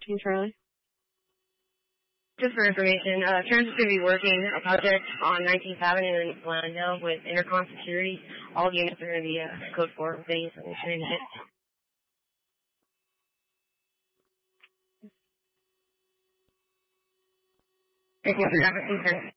14 Charlie. Just for information, Terrence is going to be working a project on 19th Avenue in Glendale with Intercom Security. All units are going to be code 4 base and transit. Thank you for that.